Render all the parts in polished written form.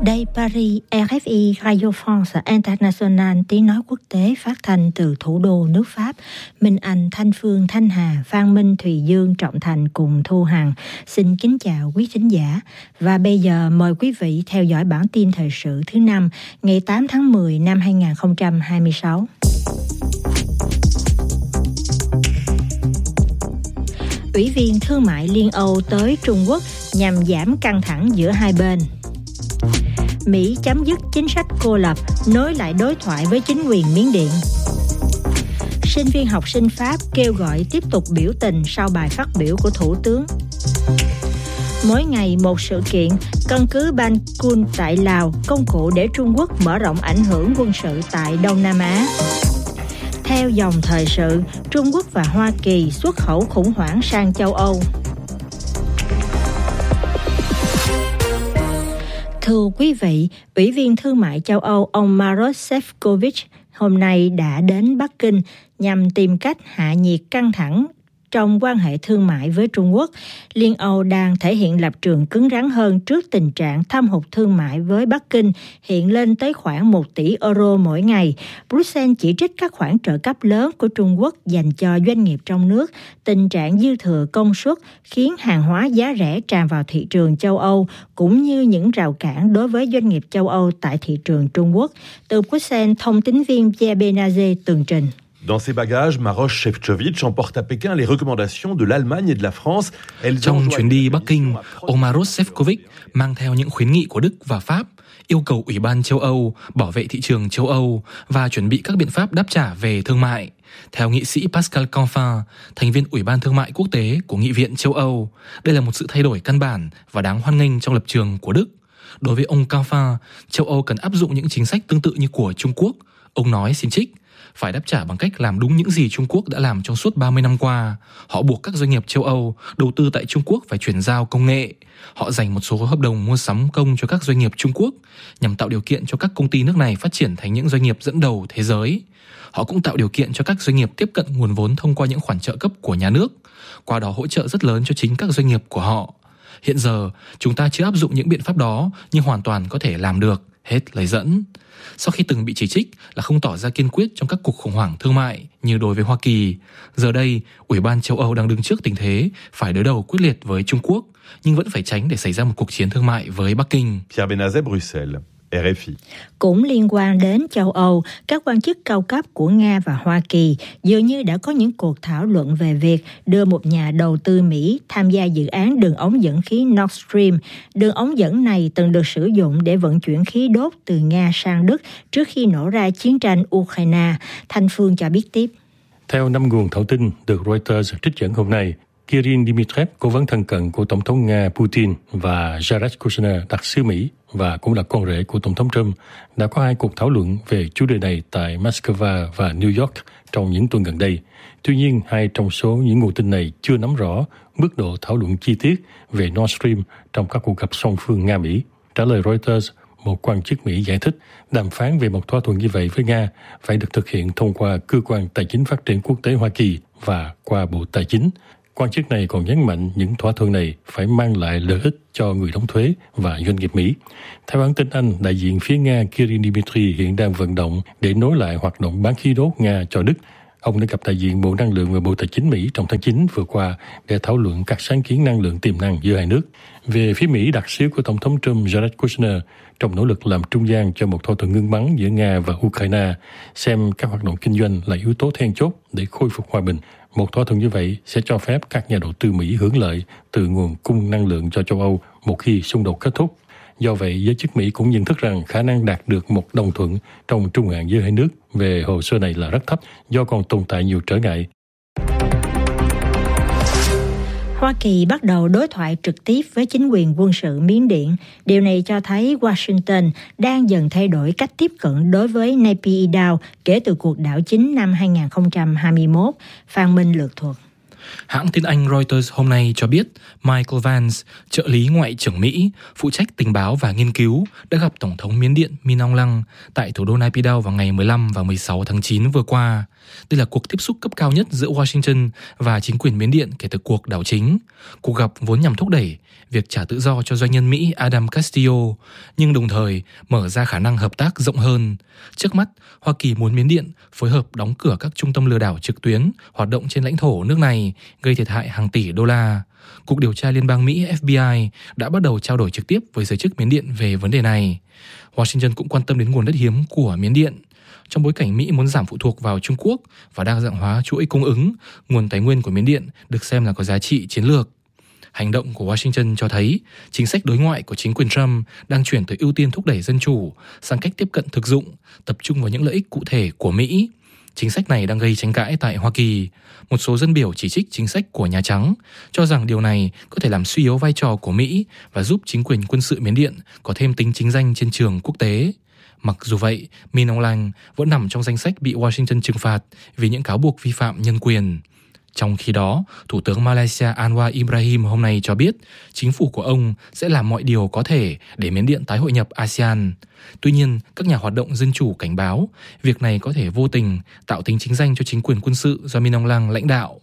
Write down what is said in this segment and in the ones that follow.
Đây Paris, RFI Radio France International, tiếng nói quốc tế phát thanh từ thủ đô nước Pháp. Minh Anh, Thanh Phương, Thanh Hà, Phan Minh, Thùy Dương, Trọng Thành cùng Thu Hằng xin kính chào quý thính giả. Và bây giờ mời quý vị theo dõi bản tin thời sự thứ 5 ngày 8 tháng 10 năm 2026. Ủy viên Thương mại Liên Âu tới Trung Quốc nhằm giảm căng thẳng giữa hai bên. Mỹ chấm dứt chính sách cô lập, nối lại đối thoại với chính quyền Miến Điện. Sinh viên học sinh Pháp kêu gọi tiếp tục biểu tình sau bài phát biểu của Thủ tướng. Mỗi ngày một sự kiện, căn cứ Ban Kun tại Lào, công cụ để Trung Quốc mở rộng ảnh hưởng quân sự tại Đông Nam Á. Theo dòng thời sự, Trung Quốc và Hoa Kỳ xuất khẩu khủng hoảng sang châu Âu. Thưa quý vị, Ủy viên Thương mại châu Âu ông Maroš Šefčovič hôm nay đã đến Bắc Kinh nhằm tìm cách hạ nhiệt căng thẳng trong quan hệ thương mại với Trung Quốc. Liên Âu đang thể hiện lập trường cứng rắn hơn trước tình trạng thâm hụt thương mại với Bắc Kinh hiện lên tới khoảng 1 tỷ euro mỗi ngày. Bruxelles chỉ trích các khoản trợ cấp lớn của Trung Quốc dành cho doanh nghiệp trong nước, tình trạng dư thừa công suất khiến hàng hóa giá rẻ tràn vào thị trường châu Âu, cũng như những rào cản đối với doanh nghiệp châu Âu tại thị trường Trung Quốc. Từ Bruxelles, thông tín viên Pierre Benazé tường trình. Dans ses bagages, Maroš Šefčovič emporte à Pékin les recommandations de l'Allemagne et de la France. Trong chuyến đi Bắc Kinh, ông Maroš Šefčovič mang theo những khuyến nghị của Đức và Pháp, yêu cầu Ủy ban châu Âu bảo vệ thị trường châu Âu và chuẩn bị các biện pháp đáp trả về thương mại. Theo nghị sĩ Pascal Canfin, thành viên Ủy ban Thương mại Quốc tế của Nghị viện châu Âu, đây là một sự thay đổi căn bản và đáng hoan nghênh trong lập trường của Đức. Đối với ông Canfin, châu Âu cần áp dụng những chính sách tương tự như của Trung Quốc. Ông nói xin trích, phải đáp trả bằng cách làm đúng những gì Trung Quốc đã làm trong suốt 30 năm qua. Họ buộc các doanh nghiệp châu Âu đầu tư tại Trung Quốc phải chuyển giao công nghệ. Họ dành một số hợp đồng mua sắm công cho các doanh nghiệp Trung Quốc nhằm tạo điều kiện cho các công ty nước này phát triển thành những doanh nghiệp dẫn đầu thế giới. Họ cũng tạo điều kiện cho các doanh nghiệp tiếp cận nguồn vốn thông qua những khoản trợ cấp của nhà nước, qua đó hỗ trợ rất lớn cho chính các doanh nghiệp của họ. Hiện giờ, chúng ta chưa áp dụng những biện pháp đó nhưng hoàn toàn có thể làm được. Hết lời dẫn. Sau khi từng bị chỉ trích là không tỏ ra kiên quyết trong các cuộc khủng hoảng thương mại như đối với Hoa Kỳ, giờ đây Ủy ban châu Âu đang đứng trước tình thế phải đối đầu quyết liệt với Trung Quốc, nhưng vẫn phải tránh để xảy ra một cuộc chiến thương mại với Bắc Kinh. Pierre Benazé, Bruxelles. RFI. Cũng liên quan đến châu Âu, các quan chức cao cấp của Nga và Hoa Kỳ dường như đã có những cuộc thảo luận về việc đưa một nhà đầu tư Mỹ tham gia dự án đường ống dẫn khí Nord Stream. Đường ống dẫn này từng được sử dụng để vận chuyển khí đốt từ Nga sang Đức trước khi nổ ra chiến tranh Ukraine. Thanh Phương cho biết tiếp. Theo 5 nguồn thạo tin được Reuters trích dẫn hôm nay, Kirill Dmitriev, cố vấn thân cận của Tổng thống Nga Putin, và Jared Kushner, đặc sứ Mỹ và cũng là con rể của Tổng thống Trump, đã có 2 cuộc thảo luận về chủ đề này tại Moscow và New York trong những tuần gần đây. Tuy nhiên, 2 trong số những nguồn tin này chưa nắm rõ mức độ thảo luận chi tiết về Nord Stream trong các cuộc gặp song phương Nga-Mỹ. Trả lời Reuters, một quan chức Mỹ giải thích đàm phán về một thỏa thuận như vậy với Nga phải được thực hiện thông qua Cơ quan Tài chính Phát triển Quốc tế Hoa Kỳ và qua Bộ Tài chính. Quan chức này còn nhấn mạnh những thỏa thuận này phải mang lại lợi ích cho người đóng thuế và doanh nghiệp Mỹ. Theo hãng tin Anh, đại diện phía Nga Kirill Dmitry hiện đang vận động để nối lại hoạt động bán khí đốt Nga cho Đức. Ông đã gặp đại diện Bộ Năng lượng và Bộ Tài chính Mỹ trong tháng 9 vừa qua để thảo luận các sáng kiến năng lượng tiềm năng giữa hai nước. Về phía Mỹ, đặc sứ của Tổng thống Trump Jared Kushner trong nỗ lực làm trung gian cho một thỏa thuận ngưng bắn giữa Nga và Ukraine, xem các hoạt động kinh doanh là yếu tố then chốt để khôi phục hòa bình. Một thỏa thuận như vậy sẽ cho phép các nhà đầu tư Mỹ hưởng lợi từ nguồn cung năng lượng cho châu Âu một khi xung đột kết thúc. Do vậy, giới chức Mỹ cũng nhận thức rằng khả năng đạt được một đồng thuận trong trung hạn giữa hai nước về hồ sơ này là rất thấp do còn tồn tại nhiều trở ngại. Hoa Kỳ bắt đầu đối thoại trực tiếp với chính quyền quân sự Miến Điện. Điều này cho thấy Washington đang dần thay đổi cách tiếp cận đối với Naypyidaw kể từ cuộc đảo chính năm 2021. Phan Minh lược thuật. Hãng tin Anh Reuters hôm nay cho biết Michael Vance, trợ lý Ngoại trưởng Mỹ, phụ trách tình báo và nghiên cứu, đã gặp Tổng thống Miến Điện Min Aung Hlaing tại thủ đô Naypyidaw vào ngày 15 và 16 tháng 9 vừa qua. Đây là cuộc tiếp xúc cấp cao nhất giữa Washington và chính quyền Miến Điện kể từ cuộc đảo chính. Cuộc gặp vốn nhằm thúc đẩy việc trả tự do cho doanh nhân Mỹ Adam Castillo, nhưng đồng thời mở ra khả năng hợp tác rộng hơn. Trước mắt, Hoa Kỳ muốn Miến Điện phối hợp đóng cửa các trung tâm lừa đảo trực tuyến hoạt động trên lãnh thổ nước này, gây thiệt hại hàng tỷ đô la. Cục điều tra liên bang Mỹ FBI đã bắt đầu trao đổi trực tiếp với giới chức Miến Điện về vấn đề này. Washington cũng quan tâm đến nguồn đất hiếm của Miến Điện. Trong bối cảnh Mỹ muốn giảm phụ thuộc vào Trung Quốc và đa dạng hóa chuỗi cung ứng, nguồn tài nguyên của Miến Điện được xem là có giá trị chiến lược. Hành động của Washington cho thấy chính sách đối ngoại của chính quyền Trump đang chuyển từ ưu tiên thúc đẩy dân chủ sang cách tiếp cận thực dụng, tập trung vào những lợi ích cụ thể của Mỹ. Chính sách này đang gây tranh cãi tại Hoa Kỳ. Một số dân biểu chỉ trích chính sách của Nhà Trắng, cho rằng điều này có thể làm suy yếu vai trò của Mỹ và giúp chính quyền quân sự Miến Điện có thêm tính chính danh trên trường quốc tế. Mặc dù vậy, Min Aung Hlaing vẫn nằm trong danh sách bị Washington trừng phạt vì những cáo buộc vi phạm nhân quyền. Trong khi đó, Thủ tướng Malaysia Anwar Ibrahim hôm nay cho biết chính phủ của ông sẽ làm mọi điều có thể để Miến Điện tái hội nhập ASEAN. Tuy nhiên, các nhà hoạt động dân chủ cảnh báo việc này có thể vô tình tạo tính chính danh cho chính quyền quân sự do Min Aung Hlaing lãnh đạo.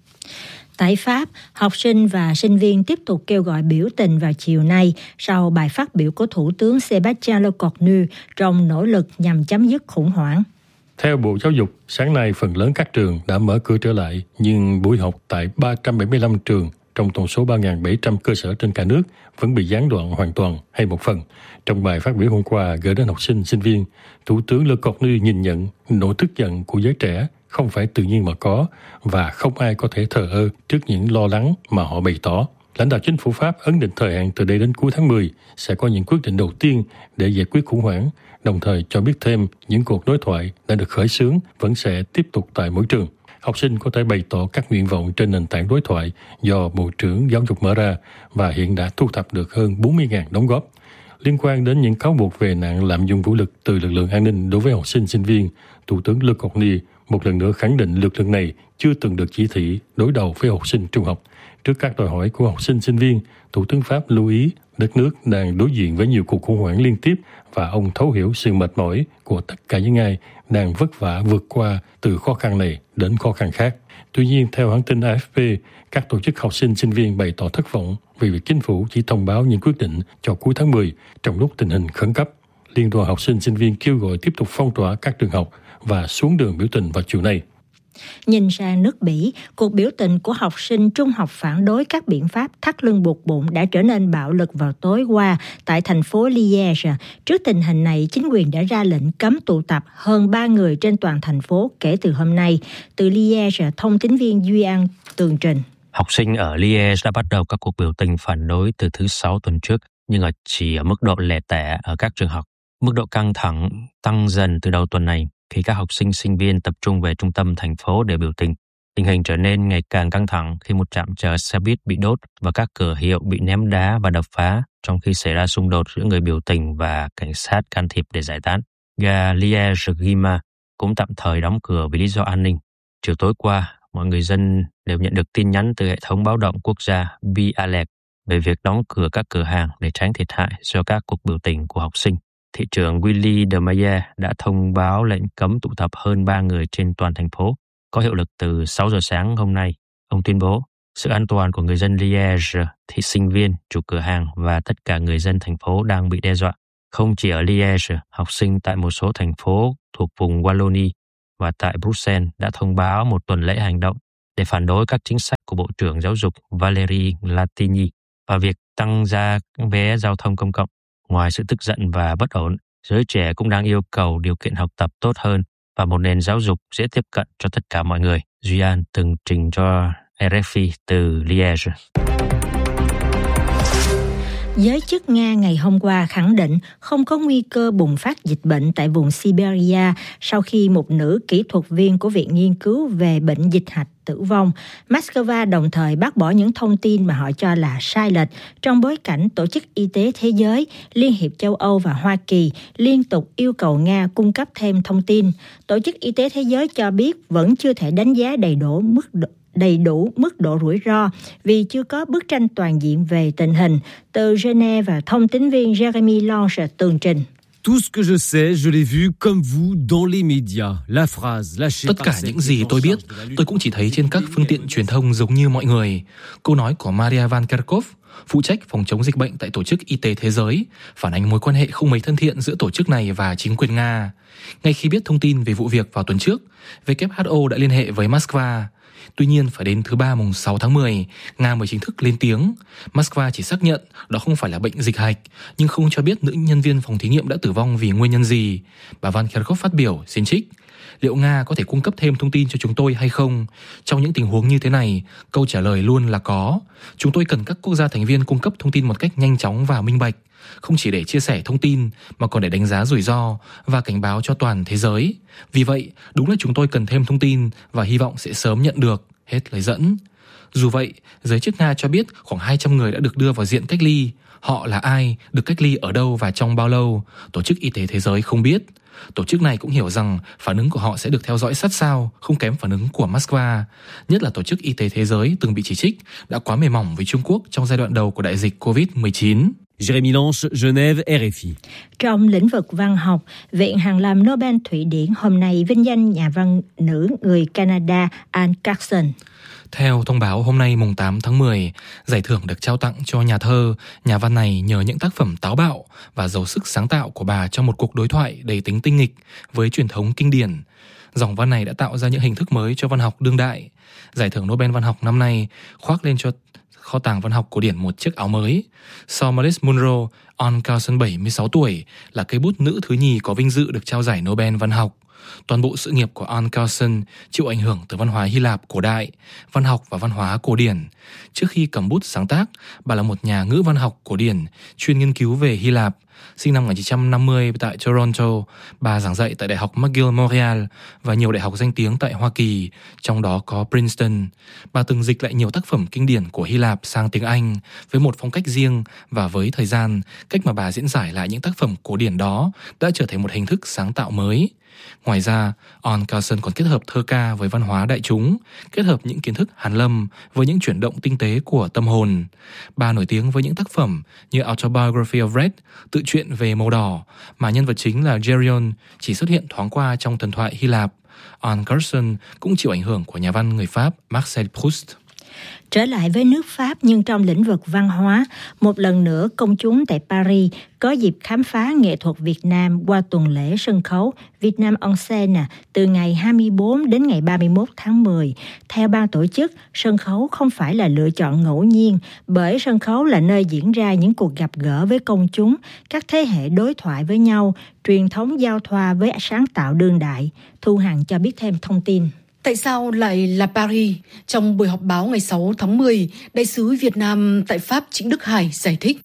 Tại Pháp, học sinh và sinh viên tiếp tục kêu gọi biểu tình vào chiều nay sau bài phát biểu của Thủ tướng Sébastien Lecornu trong nỗ lực nhằm chấm dứt khủng hoảng. Theo Bộ Giáo dục, sáng nay phần lớn các trường đã mở cửa trở lại, nhưng buổi học tại 375 trường trong tổng số 3.700 cơ sở trên cả nước vẫn bị gián đoạn hoàn toàn hay một phần. Trong bài phát biểu hôm qua gửi đến học sinh, sinh viên, Thủ tướng Lecornu nhìn nhận nỗi tức giận của giới trẻ không phải tự nhiên mà có và không ai có thể thờ ơ trước những lo lắng mà họ bày tỏ. Lãnh đạo chính phủ Pháp ấn định thời hạn từ đây đến cuối tháng 10 sẽ có những quyết định đầu tiên để giải quyết khủng hoảng, đồng thời cho biết thêm những cuộc đối thoại đã được khởi xướng vẫn sẽ tiếp tục tại mỗi trường. Học sinh có thể bày tỏ các nguyện vọng trên nền tảng đối thoại do Bộ trưởng Giáo dục mở ra và hiện đã thu thập được hơn 40.000 đóng góp. Liên quan đến những cáo buộc về nạn lạm dụng vũ lực từ lực lượng an ninh đối với học sinh, sinh viên, Thủ tướng Lecornu một lần nữa khẳng định lực lượng này chưa từng được chỉ thị đối đầu với học sinh trung học. Trước các đòi hỏi của học sinh, sinh viên, Thủ tướng Pháp lưu ý đất nước đang đối diện với nhiều cuộc khủng hoảng liên tiếp và ông thấu hiểu sự mệt mỏi của tất cả những ai đang vất vả vượt qua từ khó khăn này đến khó khăn khác. Tuy nhiên, theo hãng tin AFP, các tổ chức học sinh, sinh viên bày tỏ thất vọng vì việc chính phủ chỉ thông báo những quyết định cho cuối tháng 10 trong lúc tình hình khẩn cấp. Liên đoàn học sinh, sinh viên kêu gọi tiếp tục phong tỏa các trường học và xuống đường biểu tình vào chiều nay. Nhìn sang nước Bỉ, cuộc biểu tình của học sinh trung học phản đối các biện pháp thắt lưng buộc bụng đã trở nên bạo lực vào tối qua tại thành phố Liège. Trước tình hình này, chính quyền đã ra lệnh cấm tụ tập hơn 3 người trên toàn thành phố kể từ hôm nay. Từ Liège, thông tín viên Duy An tường trình. Học sinh ở Liège đã bắt đầu các cuộc biểu tình phản đối từ thứ Sáu tuần trước, nhưng chỉ ở mức độ lẻ tẻ ở các trường học. Mức độ căng thẳng tăng dần từ đầu tuần này khi các học sinh, sinh viên tập trung về trung tâm thành phố để biểu tình. Tình hình trở nên ngày càng căng thẳng khi một trạm chờ xe buýt bị đốt và các cửa hiệu bị ném đá và đập phá, trong khi xảy ra xung đột giữa người biểu tình và cảnh sát can thiệp để giải tán. Ga Liège-Guillemard cũng tạm thời đóng cửa vì lý do an ninh. Chiều tối qua, mọi người dân đều nhận được tin nhắn từ hệ thống báo động quốc gia B-Alert về việc đóng cửa các cửa hàng để tránh thiệt hại do các cuộc biểu tình của học sinh. Thị trưởng Willy de Mayer đã thông báo lệnh cấm tụ tập hơn 3 người trên toàn thành phố, có hiệu lực từ 6 giờ sáng hôm nay. Ông tuyên bố sự an toàn của người dân Liège, thị sinh viên, chủ cửa hàng và tất cả người dân thành phố đang bị đe dọa. Không chỉ ở Liège, học sinh tại một số thành phố thuộc vùng Wallonie và tại Bruxelles đã thông báo một tuần lễ hành động để phản đối các chính sách của Bộ trưởng Giáo dục Valérie Latini và việc tăng giá vé giao thông công cộng. Ngoài sự tức giận và bất ổn, giới trẻ cũng đang yêu cầu điều kiện học tập tốt hơn và một nền giáo dục dễ tiếp cận cho tất cả mọi người. Duy An từng trình cho RFI từ Liège. Giới chức Nga ngày hôm qua khẳng định không có nguy cơ bùng phát dịch bệnh tại vùng Siberia sau khi một nữ kỹ thuật viên của Viện Nghiên cứu về bệnh dịch hạch tử vong. Moscow đồng thời bác bỏ những thông tin mà họ cho là sai lệch trong bối cảnh Tổ chức Y tế Thế giới, Liên hiệp châu Âu và Hoa Kỳ liên tục yêu cầu Nga cung cấp thêm thông tin. Tổ chức Y tế Thế giới cho biết vẫn chưa thể đánh giá đầy đủ mức độ rủi ro vì chưa có bức tranh toàn diện về tình hình. Từ Geneva, thông tín viên Jeremy Lange tường trình. Tất cả những gì tôi biết, tôi cũng chỉ thấy trên các phương tiện truyền thông giống như mọi người. Câu nói của Maria Van Kerkhove, phụ trách phòng chống dịch bệnh tại Tổ chức Y tế Thế giới, phản ánh mối quan hệ không mấy thân thiện giữa tổ chức này và chính quyền Nga. Ngay khi biết thông tin về vụ việc vào tuần trước, WHO đã liên hệ với Moscow. Tuy nhiên, phải đến thứ Ba mùng 6 tháng 10, Nga mới chính thức lên tiếng. Moscow chỉ xác nhận đó không phải là bệnh dịch hạch, nhưng không cho biết nữ nhân viên phòng thí nghiệm đã tử vong vì nguyên nhân gì. Bà Van Kerkhove phát biểu, xin trích: liệu Nga có thể cung cấp thêm thông tin cho chúng tôi hay không? Trong những tình huống như thế này, câu trả lời luôn là có. Chúng tôi cần các quốc gia thành viên cung cấp thông tin một cách nhanh chóng và minh bạch, không chỉ để chia sẻ thông tin mà còn để đánh giá rủi ro và cảnh báo cho toàn thế giới. Vì vậy, đúng là chúng tôi cần thêm thông tin và hy vọng sẽ sớm nhận được. Hết lời dẫn. Dù vậy, giới chức Nga cho biết khoảng 200 người đã được đưa vào diện cách ly. Họ là ai, được cách ly ở đâu và trong bao lâu, Tổ chức Y tế Thế giới không biết. Tổ chức này cũng hiểu rằng phản ứng của họ sẽ được theo dõi sát sao, không kém phản ứng của Moscow. Nhất là Tổ chức Y tế Thế giới từng bị chỉ trích đã quá mềm mỏng với Trung Quốc trong giai đoạn đầu của đại dịch COVID-19. Jérémy Lange, Genève, RFI. Trong lĩnh vực văn học, Viện Hàn Lâm Nobel Thụy Điển hôm nay vinh danh nhà văn nữ người Canada Anne Carson. Theo thông báo hôm nay mùng 8 tháng 10, giải thưởng được trao tặng cho nhà thơ, nhà văn này nhờ những tác phẩm táo bạo và giàu sức sáng tạo của bà trong một cuộc đối thoại đầy tính tinh nghịch với truyền thống kinh điển. Dòng văn này đã tạo ra những hình thức mới cho văn học đương đại. Giải thưởng Nobel văn học năm nay khoác lên cho kho tàng văn học cổ điển một chiếc áo mới. Sau Maurice Munro, Anne Carson 76 tuổi là cây bút nữ thứ nhì có vinh dự được trao giải Nobel văn học. Toàn bộ sự nghiệp của Anne Carson chịu ảnh hưởng từ văn hóa Hy Lạp cổ đại, văn học và văn hóa cổ điển. Trước khi cầm bút sáng tác, bà là một nhà ngữ văn học cổ điển, chuyên nghiên cứu về Hy Lạp. Sinh năm 1950 tại Toronto, bà giảng dạy tại Đại học McGill Montreal và nhiều đại học danh tiếng tại Hoa Kỳ, trong đó có Princeton. Bà từng dịch lại nhiều tác phẩm kinh điển của Hy Lạp sang tiếng Anh với một phong cách riêng, và với thời gian, cách mà bà diễn giải lại những tác phẩm cổ điển đó đã trở thành một hình thức sáng tạo mới. Ngoài ra, Anne Carson còn kết hợp thơ ca với văn hóa đại chúng, kết hợp những kiến thức hàn lâm với những chuyển động tinh tế của tâm hồn. Bà nổi tiếng với những tác phẩm như Autobiography of Red, tự truyện về màu đỏ, mà nhân vật chính là Geryon chỉ xuất hiện thoáng qua trong thần thoại Hy Lạp. Anne Carson cũng chịu ảnh hưởng của nhà văn người Pháp Marcel Proust. Trở lại với nước Pháp, nhưng trong lĩnh vực văn hóa, một lần nữa công chúng tại Paris có dịp khám phá nghệ thuật Việt Nam qua tuần lễ sân khấu Việt Nam en scène từ ngày 24 đến ngày 31 tháng 10. Theo ban tổ chức, sân khấu không phải là lựa chọn ngẫu nhiên, bởi sân khấu là nơi diễn ra những cuộc gặp gỡ với công chúng, các thế hệ đối thoại với nhau, truyền thống giao thoa với sáng tạo đương đại. Thu Hằng cho biết thêm thông tin. Tại sao lại là Paris? Trong buổi họp báo ngày 6 tháng 10, Đại sứ Việt Nam tại Pháp Trịnh Đức Hải giải thích.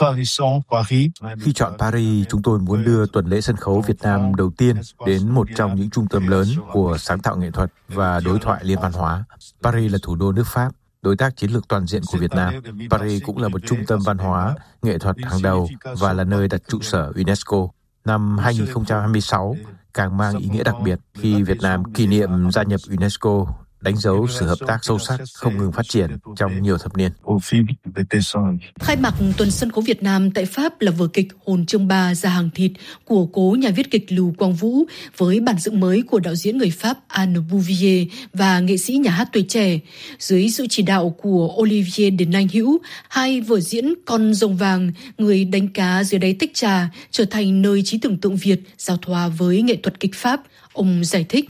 Khi chọn Paris, chúng tôi muốn đưa tuần lễ sân khấu Việt Nam đầu tiên đến một trong những trung tâm lớn của sáng tạo nghệ thuật và đối thoại liên văn hóa. Paris là thủ đô nước Pháp, đối tác chiến lược toàn diện của Việt Nam. Paris cũng là một trung tâm văn hóa, nghệ thuật hàng đầu và là nơi đặt trụ sở UNESCO. Năm 2026 càng mang ý nghĩa đặc biệt khi Việt Nam kỷ niệm gia nhập UNESCO, đánh dấu sự hợp tác sâu sắc không ngừng phát triển trong nhiều thập niên. Khai mạc tuần sân khấu Việt Nam tại Pháp là vở kịch Hồn Chương Ba Ra Hàng Thịt của cố nhà viết kịch Lưu Quang Vũ với bản dựng mới của đạo diễn người Pháp Anne Bouvier và nghệ sĩ nhà hát tuổi trẻ. Dưới sự chỉ đạo của Olivier Đền Anh Hữu, hai vở diễn Con Rồng Vàng, Người Đánh Cá Dưới Đáy Tách Trà trở thành nơi trí tưởng tượng Việt giao thoa với nghệ thuật kịch Pháp. Ông giải thích.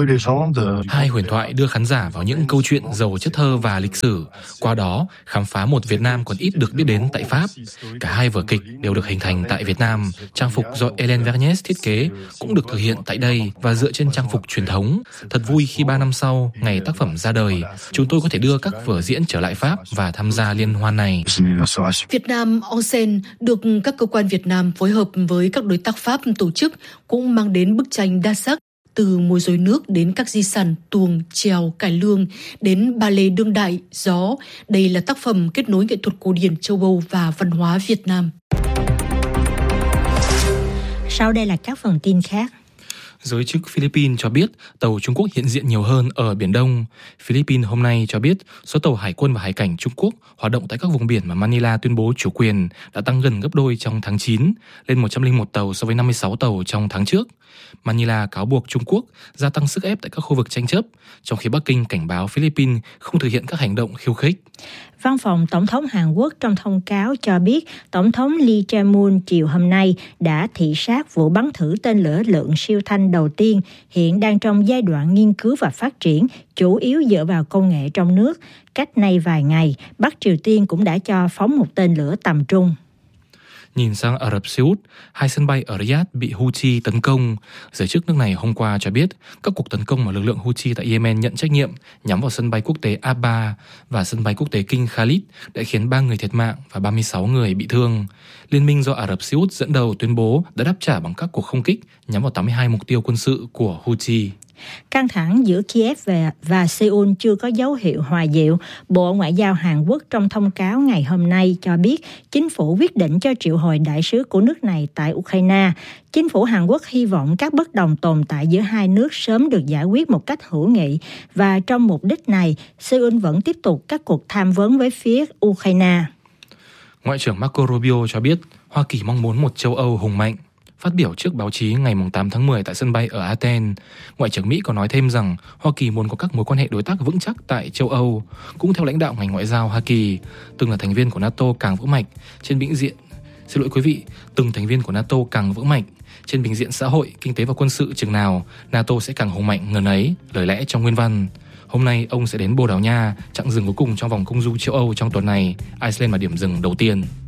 Hai huyền thoại đưa khán giả vào những câu chuyện giàu chất thơ và lịch sử, qua đó khám phá một Việt Nam còn ít được biết đến tại Pháp. Cả hai vở kịch đều được hình thành tại Việt Nam, trang phục do Hélène Vergnès thiết kế cũng được thực hiện tại đây và dựa trên trang phục truyền thống. Thật vui khi 3 năm sau, ngày tác phẩm ra đời, chúng tôi có thể đưa các vở diễn trở lại Pháp và tham gia liên hoan này. Việt Nam en scène được các cơ quan Việt Nam phối hợp với các đối tác Pháp tổ chức cũng mang đến bức tranh đa sắc, từ múa rối nước đến các di sản tuồng, chèo, cải lương đến ballet đương đại, gió. Đây là tác phẩm kết nối nghệ thuật cổ điển châu Âu và văn hóa Việt Nam. Sau đây là các phần tin khác. Giới chức Philippines cho biết tàu Trung Quốc hiện diện nhiều hơn ở Biển Đông. Philippines hôm nay cho biết số tàu hải quân và hải cảnh Trung Quốc hoạt động tại các vùng biển mà Manila tuyên bố chủ quyền đã tăng gần gấp đôi trong tháng 9, lên 101 tàu so với 56 tàu trong tháng trước. Manila cáo buộc Trung Quốc gia tăng sức ép tại các khu vực tranh chấp, trong khi Bắc Kinh cảnh báo Philippines không thực hiện các hành động khiêu khích. Văn phòng Tổng thống Hàn Quốc trong thông cáo cho biết Tổng thống Lee Jae-myung chiều hôm nay đã thị sát vụ bắn thử tên lửa lượng siêu thanh đầu tiên, hiện đang trong giai đoạn nghiên cứu và phát triển, chủ yếu dựa vào công nghệ trong nước. Cách nay vài ngày, Bắc Triều Tiên cũng đã cho phóng một tên lửa tầm trung. Nhìn sang Ả Rập Xê Út, 2 sân bay ở Riyadh bị Houthi tấn công. Giới chức nước này hôm qua cho biết các cuộc tấn công mà lực lượng Houthi tại Yemen nhận trách nhiệm nhắm vào sân bay quốc tế Aba và sân bay quốc tế King Khalid đã khiến 3 người thiệt mạng và 36 người bị thương. Liên minh do Ả Rập Xê Út dẫn đầu tuyên bố đã đáp trả bằng các cuộc không kích nhắm vào 82 mục tiêu quân sự của Houthi. Căng thẳng giữa Kiev và Seoul chưa có dấu hiệu hòa dịu. Bộ Ngoại giao Hàn Quốc trong thông cáo ngày hôm nay cho biết chính phủ quyết định cho triệu hồi đại sứ của nước này tại Ukraine. Chính phủ Hàn Quốc hy vọng các bất đồng tồn tại giữa hai nước sớm được giải quyết một cách hữu nghị, và trong mục đích này, Seoul vẫn tiếp tục các cuộc tham vấn với phía Ukraine. Ngoại trưởng Marco Rubio cho biết Hoa Kỳ mong muốn một châu Âu hùng mạnh. Phát biểu trước báo chí ngày 8 tháng 10 tại sân bay ở Athens, Ngoại trưởng Mỹ có nói thêm rằng Hoa Kỳ muốn có các mối quan hệ đối tác vững chắc tại châu Âu. Cũng theo lãnh đạo ngành ngoại giao Hoa Kỳ, từng thành viên của NATO càng vững mạnh trên bình diện xã hội, kinh tế và quân sự chừng nào, NATO sẽ càng hùng mạnh ngần ấy, lời lẽ trong nguyên văn. Hôm nay ông sẽ đến Bồ Đào Nha, chặng dừng cuối cùng trong vòng công du châu Âu trong tuần này. Iceland là điểm dừng đầu tiên.